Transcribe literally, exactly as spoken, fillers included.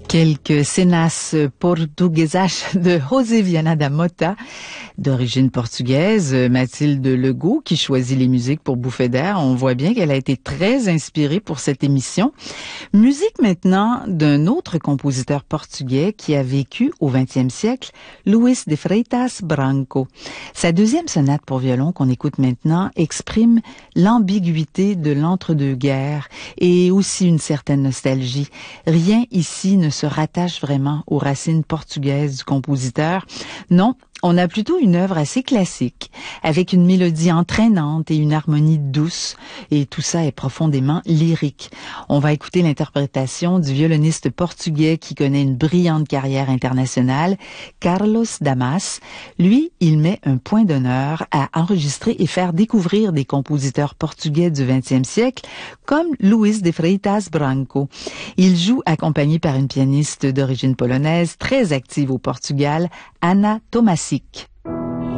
Quelques cenas portuguesas de José Viana da Mota, d'origine portugaise, Mathilde Legault, qui choisit les musiques pour Bouffée d'air. On voit bien qu'elle a été très inspirée pour cette émission. Musique maintenant d'un autre compositeur portugais qui a vécu au vingtième siècle, Luís de Freitas Branco. Sa deuxième sonate pour violon qu'on écoute maintenant exprime l'ambiguïté de l'entre-deux-guerres et aussi une certaine nostalgie. Rien ici ne se rattache vraiment aux racines portugaises du compositeur. Non, on a plutôt une œuvre assez classique, avec une mélodie entraînante et une harmonie douce, et tout ça est profondément lyrique. On va écouter l'interprétation du violoniste portugais qui connaît une brillante carrière internationale, Carlos Damas. Lui, il met un point d'honneur à enregistrer et faire découvrir des compositeurs portugais du vingtième siècle, comme Luís de Freitas Branco. Il joue accompagné par une pianiste d'origine polonaise très active au Portugal, Anna Tomasic.